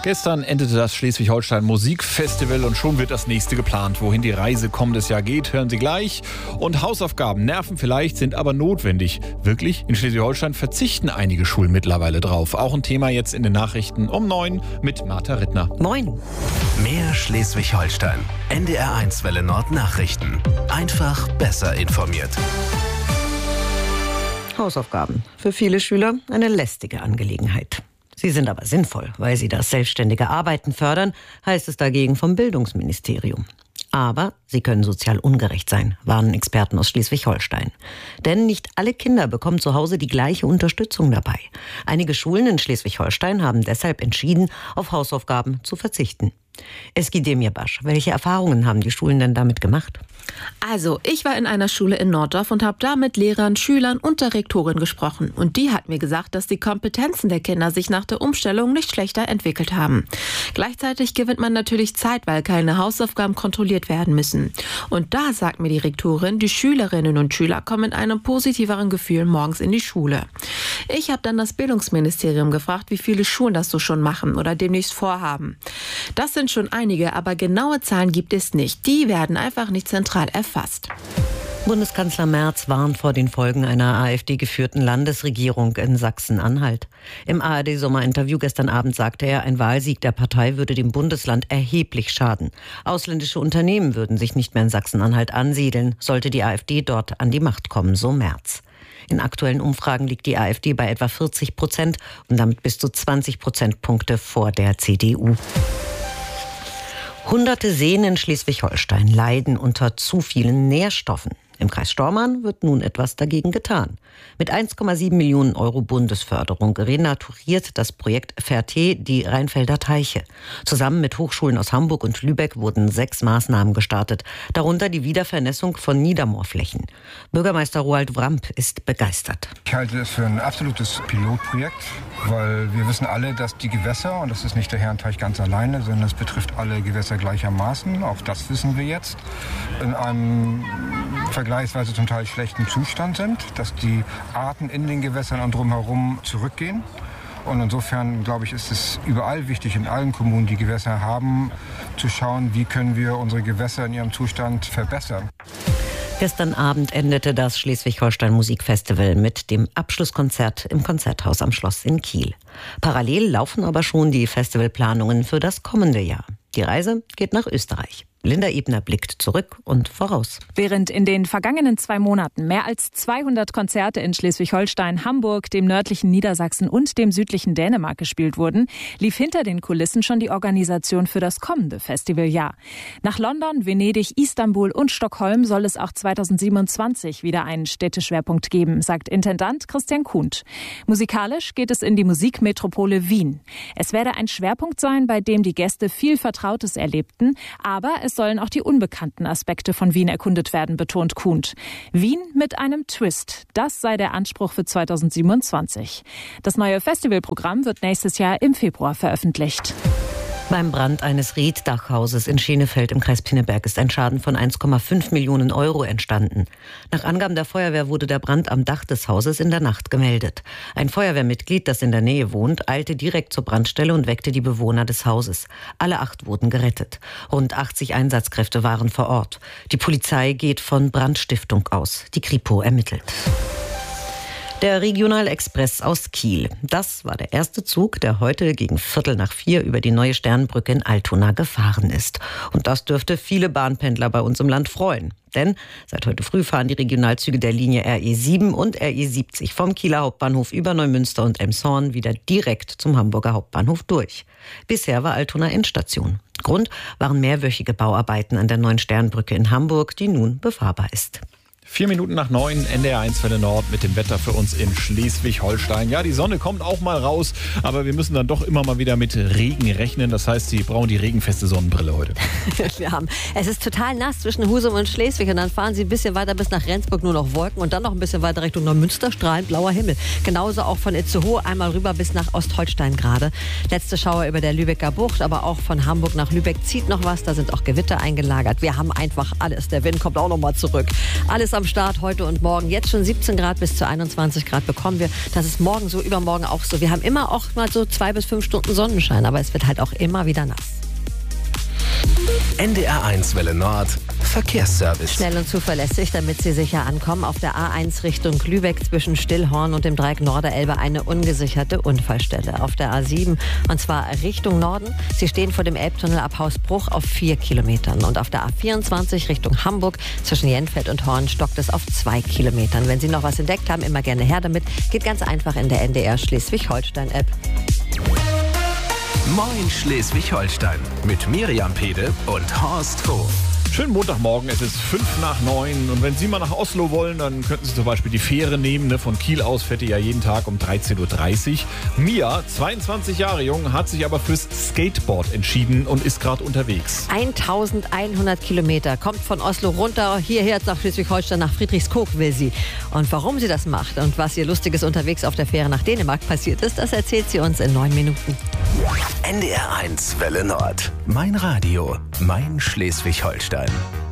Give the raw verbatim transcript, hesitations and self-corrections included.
Gestern endete das Schleswig-Holstein Musikfestival und schon wird das nächste geplant. Wohin die Reise kommendes Jahr geht, hören Sie gleich. Und Hausaufgaben nerven vielleicht, sind aber notwendig. Wirklich? In Schleswig-Holstein verzichten einige Schulen mittlerweile drauf. Auch ein Thema jetzt in den Nachrichten um neun mit Martha Rittner. Moin. Mehr Schleswig-Holstein. N D R eins Welle Nord Nachrichten. Einfach besser informiert. Hausaufgaben. Für viele Schüler eine lästige Angelegenheit. Sie sind aber sinnvoll, weil sie das selbstständige Arbeiten fördern, heißt es dagegen vom Bildungsministerium. Aber sie können sozial ungerecht sein, warnen Experten aus Schleswig-Holstein. Denn nicht alle Kinder bekommen zu Hause die gleiche Unterstützung dabei. Einige Schulen in Schleswig-Holstein haben deshalb entschieden, auf Hausaufgaben zu verzichten. Eski Demirbaş, welche Erfahrungen haben die Schulen denn damit gemacht? Also, ich war in einer Schule in Norddorf und habe da mit Lehrern, Schülern und der Rektorin gesprochen. Und die hat mir gesagt, dass die Kompetenzen der Kinder sich nach der Umstellung nicht schlechter entwickelt haben. Gleichzeitig gewinnt man natürlich Zeit, weil keine Hausaufgaben kontrolliert werden müssen. Und da sagt mir die Rektorin, die Schülerinnen und Schüler kommen mit einem positiveren Gefühl morgens in die Schule. Ich habe dann das Bildungsministerium gefragt, wie viele Schulen das so schon machen oder demnächst vorhaben. Das sind schon einige, aber genaue Zahlen gibt es nicht. Die werden einfach nicht zentral erfasst. Bundeskanzler Merz warnt vor den Folgen einer AfD-geführten Landesregierung in Sachsen-Anhalt. Im A R D-Sommerinterview gestern Abend sagte er, ein Wahlsieg der Partei würde dem Bundesland erheblich schaden. Ausländische Unternehmen würden sich nicht mehr in Sachsen-Anhalt ansiedeln, sollte die AfD dort an die Macht kommen, so Merz. In aktuellen Umfragen liegt die AfD bei etwa vierzig Prozent und damit bis zu zwanzig Prozentpunkte vor der C D U. Hunderte Seen in Schleswig-Holstein leiden unter zu vielen Nährstoffen. Im Kreis Stormarn wird nun etwas dagegen getan. Mit eins Komma sieben Millionen Euro Bundesförderung renaturiert das Projekt Ferté die Rheinfelder Teiche. Zusammen mit Hochschulen aus Hamburg und Lübeck wurden sechs Maßnahmen gestartet, darunter die Wiedervernässung von Niedermoorflächen. Bürgermeister Roald Wramp ist begeistert. Ich halte es für ein absolutes Pilotprojekt, weil wir wissen alle, dass die Gewässer, und das ist nicht der Herrenteich ganz alleine, sondern es betrifft alle Gewässer gleichermaßen, auch das wissen wir jetzt, in einem vergleichsweise zum Teil schlechten Zustand sind, dass die Arten in den Gewässern und drumherum zurückgehen. Und insofern, glaube ich, ist es überall wichtig, in allen Kommunen, die Gewässer haben, zu schauen, wie können wir unsere Gewässer in ihrem Zustand verbessern. Gestern Abend endete das Schleswig-Holstein Musikfestival mit dem Abschlusskonzert im Konzerthaus am Schloss in Kiel. Parallel laufen aber schon die Festivalplanungen für das kommende Jahr. Die Reise geht nach Österreich. Linda Ebner blickt zurück und voraus. Während in den vergangenen zwei Monaten mehr als zweihundert Konzerte in Schleswig-Holstein, Hamburg, dem nördlichen Niedersachsen und dem südlichen Dänemark gespielt wurden, lief hinter den Kulissen schon die Organisation für das kommende Festivaljahr. Nach London, Venedig, Istanbul und Stockholm soll es auch zweitausendsiebenundzwanzig wieder einen Städteschwerpunkt geben, sagt Intendant Christian Kuhnt. Musikalisch geht es in die Musikmetropole Wien. Es werde ein Schwerpunkt sein, bei dem die Gäste viel Vertrautes erlebten, aber es sollen auch die unbekannten Aspekte von Wien erkundet werden, betont Kuhnt. Wien mit einem Twist, das sei der Anspruch für zweitausendsiebenundzwanzig. Das neue Festivalprogramm wird nächstes Jahr im Februar veröffentlicht. Beim Brand eines Rieddachhauses in Schenefeld im Kreis Pinneberg ist ein Schaden von eins Komma fünf Millionen Euro entstanden. Nach Angaben der Feuerwehr wurde der Brand am Dach des Hauses in der Nacht gemeldet. Ein Feuerwehrmitglied, das in der Nähe wohnt, eilte direkt zur Brandstelle und weckte die Bewohner des Hauses. Alle acht wurden gerettet. Rund achtzig Einsatzkräfte waren vor Ort. Die Polizei geht von Brandstiftung aus. Die Kripo ermittelt. Der Regionalexpress aus Kiel. Das war der erste Zug, der heute gegen Viertel nach vier über die neue Sternbrücke in Altona gefahren ist. Und das dürfte viele Bahnpendler bei uns im Land freuen. Denn seit heute früh fahren die Regionalzüge der Linie R E sieben und R E siebzig vom Kieler Hauptbahnhof über Neumünster und Elmshorn wieder direkt zum Hamburger Hauptbahnhof durch. Bisher war Altona Endstation. Grund waren mehrwöchige Bauarbeiten an der neuen Sternbrücke in Hamburg, die nun befahrbar ist. Vier Minuten nach neun, N D R eins Welle Nord mit dem Wetter für uns in Schleswig-Holstein. Ja, die Sonne kommt auch mal raus, aber wir müssen dann doch immer mal wieder mit Regen rechnen. Das heißt, Sie brauchen die regenfeste Sonnenbrille heute. Wir haben. Es ist total nass zwischen Husum und Schleswig und dann fahren Sie ein bisschen weiter bis nach Rendsburg, nur noch Wolken und dann noch ein bisschen weiter Richtung Neumünster, strahlend blauer Himmel. Genauso auch von Itzehoe einmal rüber bis nach Ostholstein gerade. Letzte Schauer über der Lübecker Bucht, aber auch von Hamburg nach Lübeck zieht noch was. Da sind auch Gewitter eingelagert. Wir haben einfach alles. Der Wind kommt auch noch mal zurück. Alles am Start heute und morgen. Jetzt schon siebzehn Grad bis zu einundzwanzig Grad bekommen wir. Das ist morgen so, übermorgen auch so. Wir haben immer auch mal so zwei bis fünf Stunden Sonnenschein, aber es wird halt auch immer wieder nass. N D R eins Welle Nord Verkehrsservice. Schnell und zuverlässig, damit Sie sicher ankommen. Auf der A eins Richtung Lübeck zwischen Stillhorn und dem Dreieck Norderelbe eine ungesicherte Unfallstelle. Auf der A sieben und zwar Richtung Norden. Sie stehen vor dem Elbtunnel ab Hausbruch auf vier Kilometern. Und auf der A vierundzwanzig Richtung Hamburg zwischen Jenfeld und Horn stockt es auf zwei Kilometern. Wenn Sie noch was entdeckt haben, immer gerne her damit. Geht ganz einfach in der N D R Schleswig-Holstein-App. Moin Schleswig-Holstein mit Miriam Pede und Horst Vogt. Schönen Montagmorgen, es ist fünf nach neun und wenn Sie mal nach Oslo wollen, dann könnten Sie zum Beispiel die Fähre nehmen. Ne? Von Kiel aus fährt die ja jeden Tag um dreizehn Uhr dreißig. Mia, zweiundzwanzig Jahre jung, hat sich aber fürs Skateboard entschieden und ist gerade unterwegs. eintausendeinhundert Kilometer, kommt von Oslo runter, hierher nach Schleswig-Holstein, nach Friedrichskoog will sie. Und warum sie das macht und was ihr Lustiges unterwegs auf der Fähre nach Dänemark passiert ist, das erzählt sie uns in neun Minuten. N D R eins Welle Nord. Mein Radio, mein Schleswig-Holstein.